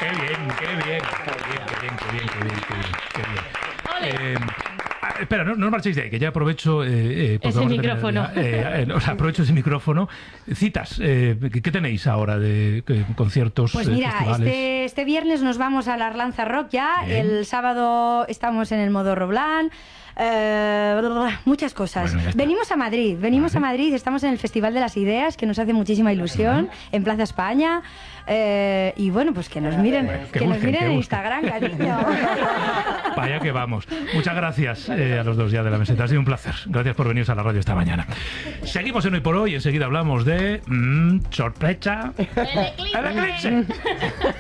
Espera, no os marchéis de ahí, que ya aprovecho ese micrófono. Aprovecho ese micrófono. Citas, ¿qué tenéis ahora de conciertos? Pues mira, festivales? este viernes nos vamos a la Arlanza Rock ya. Bien. El sábado estamos en el Modo Roblán. Muchas cosas. Bueno, venimos a Madrid, estamos en el Festival de las Ideas, que nos hace muchísima ilusión, en Plaza España. Y bueno, pues que nos miren, en Instagram, cariño. Para allá que vamos. Muchas gracias a los dos ya de la meseta. Ha sido un placer. Gracias por venir a la radio esta mañana. Seguimos en Hoy por Hoy. Enseguida hablamos de sorpresa. El eclipse.